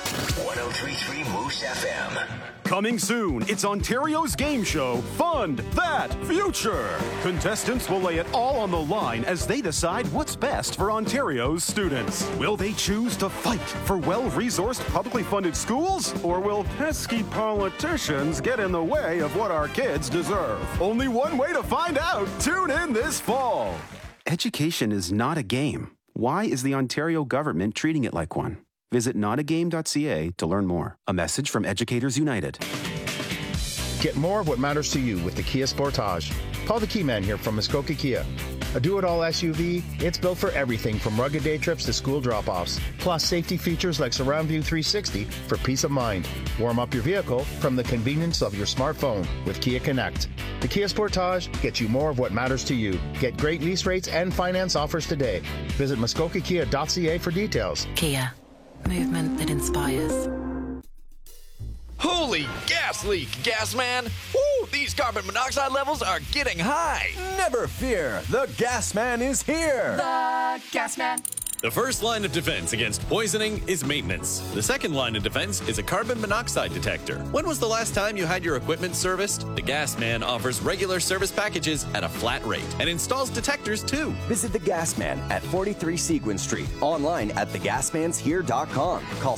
103.3 Moose FM. Coming soon, it's Ontario's game show, Fund That Future. Contestants will lay it all on the line as they decide what's best for Ontario's students. Will they choose to fight for well-resourced, publicly funded schools? Or will pesky politicians get in the way of what our kids deserve? Only one way to find out. Tune in this fall. Education is not a game. Why is the Ontario government treating it like one? Visit notagame.ca to learn more. A message from Educators United. Get more of what matters to you with the Kia Sportage. Paul the Keyman here from Muskoka Kia. A do-it-all SUV, it's built for everything from rugged day trips to school drop-offs. Plus safety features like Surround View 360 for peace of mind. Warm up your vehicle from the convenience of your smartphone with Kia Connect. The Kia Sportage gets you more of what matters to you. Get great lease rates and finance offers today. Visit muskokakia.ca for details. Kia. Movement that inspires. Holy gas leak, gas man! Woo, these carbon monoxide levels are getting high! Never fear, the gas man is here! The gas man. The first line of defense against poisoning is maintenance. The second line of defense is a carbon monoxide detector. When was the last time you had your equipment serviced? The Gas Man offers regular service packages at a flat rate and installs detectors too. Visit the Gas Man at 43 Seguin Street. Online at thegasmanshere.com. Call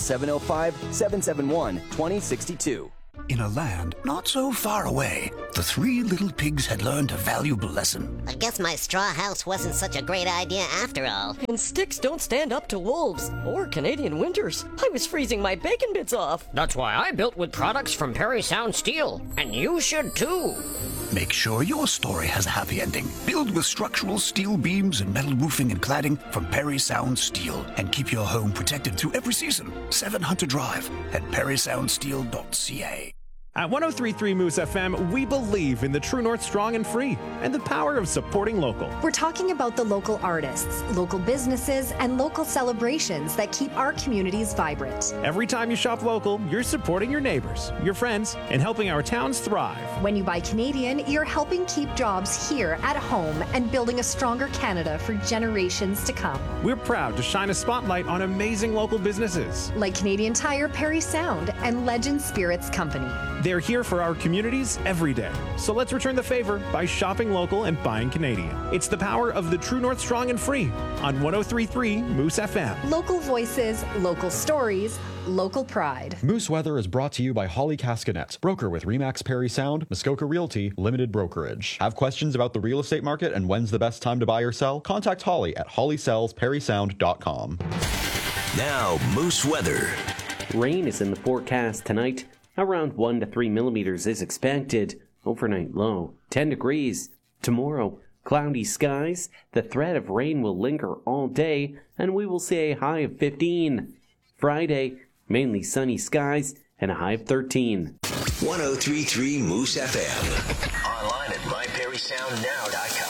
705-771-2062. In a land not so far away, the three little pigs had learned a valuable lesson. I guess my straw house wasn't such a great idea after all. And sticks don't stand up to wolves or Canadian winters. I was freezing my bacon bits off. That's why I built with products from Perry Sound Steel. And you should too. Make sure your story has a happy ending. Build with structural steel beams and metal roofing and cladding from Perry Sound Steel. And keep your home protected through every season. 7 Hunter Drive at perrysoundsteel.ca. At 103.3 Moose FM, we believe in the True North strong and free and the power of supporting local. We're talking about the local artists, local businesses, and local celebrations that keep our communities vibrant. Every time you shop local, you're supporting your neighbors, your friends, and helping our towns thrive. When you buy Canadian, you're helping keep jobs here at home and building a stronger Canada for generations to come. We're proud to shine a spotlight on amazing local businesses like Canadian Tire, Perry Sound, and Legend Spirits Company. They're here for our communities every day. So let's return the favor by shopping local and buying Canadian. It's the power of the True North strong and free on 103.3 Moose FM. Local voices, local stories, local pride. Moose Weather is brought to you by Holly Cascanet, broker with Remax Perry Sound, Muskoka Realty, Limited Brokerage. Have questions about the real estate market and when's the best time to buy or sell? Contact Holly at hollysellsperrysound.com. Now, Moose Weather. Rain is in the forecast tonight. Around 1 to 3 millimeters is expected. Overnight low, 10 degrees. Tomorrow, cloudy skies. The threat of rain will linger all day, and we will see a high of 15. Friday, mainly sunny skies, and a high of 13. 103.3 Moose FM. Online at myperrysoundnow.com.